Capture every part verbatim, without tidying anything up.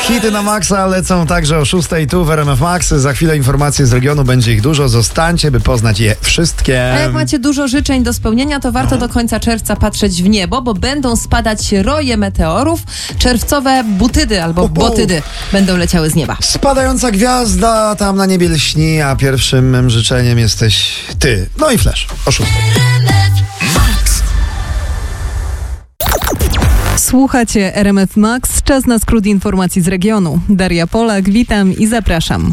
Hity na maksa lecą także o szóstej tu w R M F Max. Za chwilę informacje z regionu, będzie ich dużo. Zostańcie, by poznać je wszystkie. A jak macie dużo życzeń do spełnienia, to warto do końca czerwca patrzeć w niebo, bo będą spadać roje meteorów. Czerwcowe butydy albo Uhu. botydy będą leciały z nieba. Spadająca gwiazda tam na niebie lśni, a pierwszym mym życzeniem jesteś ty. No i Flash o szóstej. Słuchacie R M F Max, czas na skrót informacji z regionu. Daria Polak, witam i zapraszam.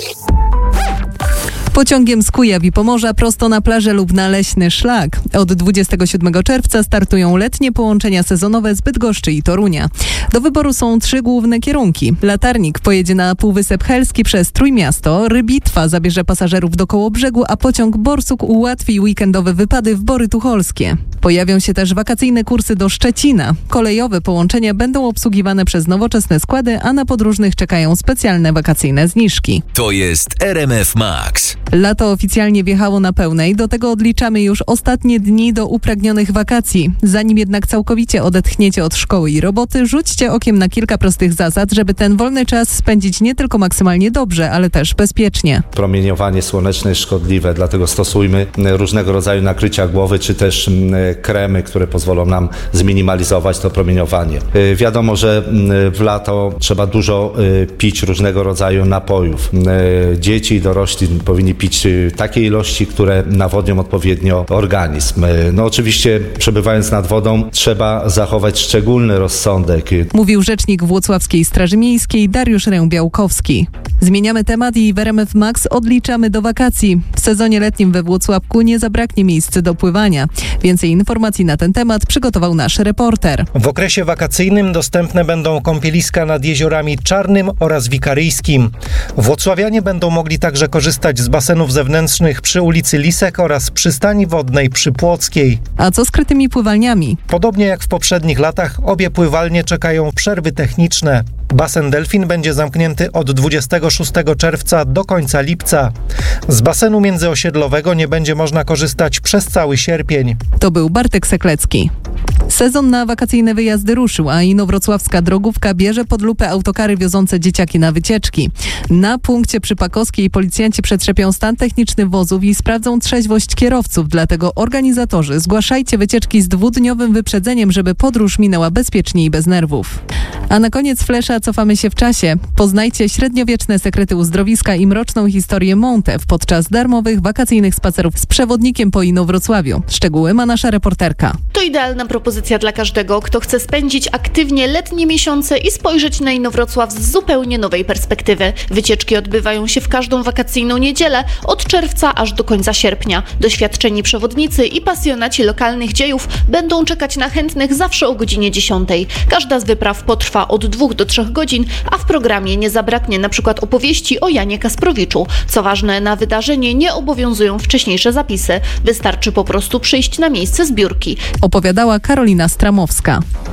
Pociągiem z Kujaw i Pomorza prosto na plażę lub na leśny szlak. Od dwudziestego siódmego czerwca startują letnie połączenia sezonowe z Bydgoszczy i Torunia. Do wyboru są trzy główne kierunki. Latarnik pojedzie na Półwysep Helski przez Trójmiasto, Rybitwa zabierze pasażerów do Kołobrzegu, a pociąg Borsuk ułatwi weekendowe wypady w Bory Tucholskie. Pojawią się też wakacyjne kursy do Szczecina. Kolejowe połączenia będą obsługiwane przez nowoczesne składy, a na podróżnych czekają specjalne wakacyjne zniżki. To jest R M F Max. Lato oficjalnie wjechało na pełnej, do tego odliczamy już ostatnie dni do upragnionych wakacji. Zanim jednak całkowicie odetchniecie od szkoły i roboty, rzućcie okiem na kilka prostych zasad, żeby ten wolny czas spędzić nie tylko maksymalnie dobrze, ale też bezpiecznie. Promieniowanie słoneczne jest szkodliwe, dlatego stosujmy różnego rodzaju nakrycia głowy, czy też kremy, które pozwolą nam zminimalizować to promieniowanie. Wiadomo, że w lato trzeba dużo pić różnego rodzaju napojów. Dzieci i dorośli powinni pić takie ilości, które nawodnią odpowiednio organizm. No oczywiście, przebywając nad wodą, trzeba zachować szczególny rozsądek. Mówił rzecznik Włocławskiej Straży Miejskiej Dariusz Rębiałkowski. Zmieniamy temat i w R M F Max odliczamy do wakacji. W sezonie letnim we Włocławku nie zabraknie miejsc do pływania. Więcej informacji na ten temat przygotował nasz reporter. W okresie wakacyjnym dostępne będą kąpieliska nad jeziorami Czarnym oraz Wikaryjskim. Włocławianie będą mogli także korzystać z basenów zewnętrznych przy ulicy Lisek oraz przystani wodnej przy Płockiej. A co z krytymi pływalniami? Podobnie jak w poprzednich latach, obie pływalnie czekają przerwy techniczne. Basen Delfin będzie zamknięty od dwudziestego szóstego czerwca do końca lipca. Z basenu międzyosiedlowego nie będzie można korzystać przez cały sierpień. To był Bartek Seklecki. Sezon na wakacyjne wyjazdy ruszył, a inowrocławska drogówka bierze pod lupę autokary wiozące dzieciaki na wycieczki. Na punkcie przy Pakowskiej policjanci przetrzepią stan techniczny wozów i sprawdzą trzeźwość kierowców, dlatego organizatorzy zgłaszajcie wycieczki z dwudniowym wyprzedzeniem, żeby podróż minęła bezpiecznie i bez nerwów. A na koniec Flesza cofamy się w czasie. Poznajcie średniowieczne sekrety uzdrowiska i mroczną historię Montew podczas darmowych wakacyjnych spacerów z przewodnikiem po Inowrocławiu. Szczegóły ma nasza reporterka. To idealna propozycja dla każdego, kto chce spędzić aktywnie letnie miesiące i spojrzeć na Inowrocław z zupełnie nowej perspektywy. Wycieczki odbywają się w każdą wakacyjną niedzielę od czerwca aż do końca sierpnia. Doświadczeni przewodnicy i pasjonaci lokalnych dziejów będą czekać na chętnych zawsze o godzinie dziesiątej. Każda z wypraw potrwa od dwóch do trzech godzin, a w programie nie zabraknie na przykład opowieści o Janie Kasprowiczu. Co ważne, na wydarzenie nie obowiązują wcześniejsze zapisy. Wystarczy po prostu przyjść na miejsce zbiórki. Opowiadała Karolina Stramowska.